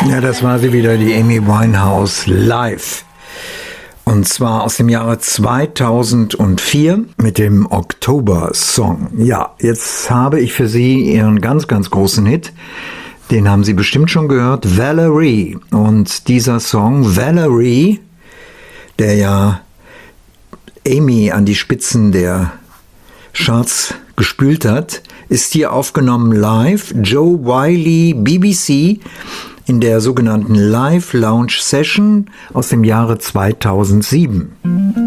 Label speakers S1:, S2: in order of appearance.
S1: Ja, das war sie wieder, die Amy Winehouse live. Und zwar aus dem Jahre 2004 mit dem Oktober-Song. Ja, jetzt habe ich für Sie Ihren ganz, ganz großen Hit. Den haben Sie bestimmt schon gehört, Valerie. Und dieser Song, Valerie, der ja Amy an die Spitzen der Charts gespült hat, ist hier aufgenommen live. Joe Wiley, BBC, in der sogenannten Live Lounge Session aus dem Jahre 2007.